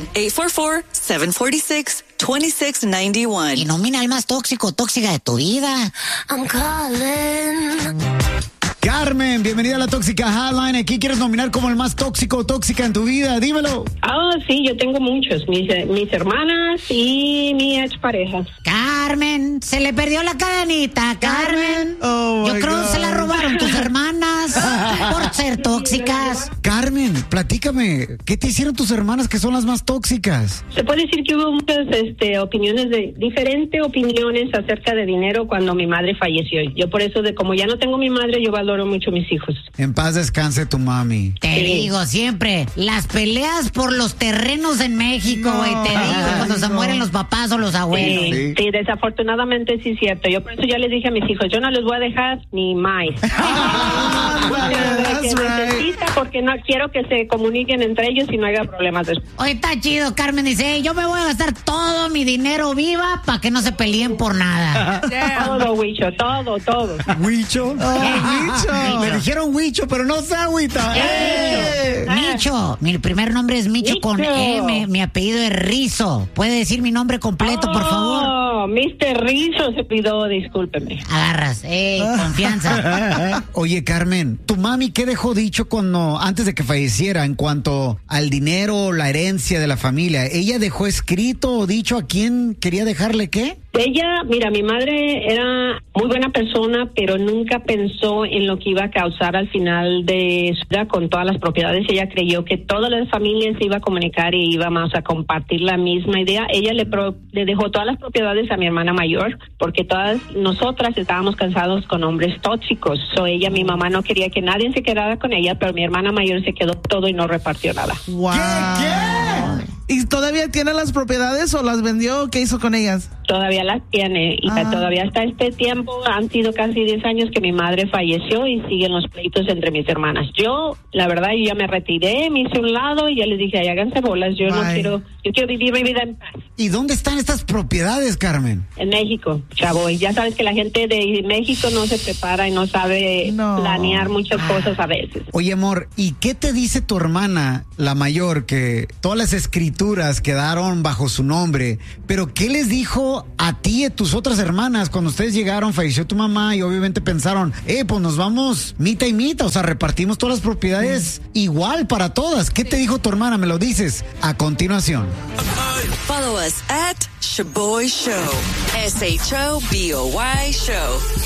844-746-2691. Y nomina al más tóxico, tóxica de tu vida. I'm calling. Carmen, bienvenida a la Tóxica Hotline. ¿A quién quieres nominar como el más tóxico o tóxica en tu vida? Dímelo. Sí, yo tengo muchos. Mis hermanas y mi expareja. Carmen, se le perdió la cadenita, Carmen. Oh, yo creo que se la robaron tus hermanas por ser tóxicas. Carmen, platícame, ¿qué te hicieron tus hermanas que son las más tóxicas? Se puede decir que hubo muchas diferentes opiniones acerca de dinero cuando mi madre falleció. Yo por eso, como ya no tengo mi madre, yo valoro mucho a mis hijos. En paz descanse tu mami. Te digo siempre, las peleas por los terrenos en México, güey, te digo, cuando se mueren los papás o los abuelos. Sí, desafortunadamente sí es cierto. Yo por eso ya les dije a mis hijos, yo no les voy a dejar ni maíz. Porque no quiero que se comuniquen entre ellos y no haya problemas después. Oye, está chido, Carmen dice, yo me voy a gastar todo mi dinero viva para que no se peleen por nada. Todo, Huicho, todo. ¿Huicho? Le dijeron Huicho, pero no se agüita. Micho, mi primer nombre es Micho con M, mi apellido es Rizo. ¿Puede decir mi nombre completo, por favor? Mr. Rizo se pidió, discúlpeme. Agarras, confianza. Oye, Carmen, ¿tu mami qué dejó dicho antes de que falleciera en cuanto al dinero, la herencia de la familia? ¿Ella dejó escrito o dicho a quién quería dejarle qué? Ella, mira, mi madre era muy buena persona, pero nunca pensó en lo que iba a causar al final de su vida con todas las propiedades. Ella creyó que todas las familias se iba a comunicar y íbamos a compartir la misma idea. Ella le dejó todas las propiedades a mi hermana mayor, porque todas nosotras estábamos cansados con hombres tóxicos. Mi mamá no quería que nadie se quedara con ella, pero mi hermana mayor se quedó todo y no repartió nada. Wow. ¿Qué? ¿Y todavía tiene las propiedades o las vendió? ¿Qué hizo con ellas? Todavía las tiene y todavía hasta este tiempo, han sido casi 10 años que mi madre falleció y siguen los pleitos entre mis hermanas. Yo, la verdad, yo ya me retiré, me hice un lado y ya les dije, háganse bolas, yo quiero vivir mi vida en paz. ¿Y dónde están estas propiedades, Carmen? En México, chavo, y ya sabes que la gente de México no se prepara y no sabe planear muchas cosas a veces. Oye, amor, ¿y qué te dice tu hermana, la mayor, que todas las escrituras quedaron bajo su nombre, pero qué les dijo a ti y a tus otras hermanas cuando ustedes llegaron, falleció tu mamá y obviamente pensaron, pues nos vamos mitad y mitad, o sea, repartimos todas las propiedades igual para todas? ¿Qué te dijo tu hermana? Me lo dices a continuación. Follow us at Shoboy Show. SHOBOY Show.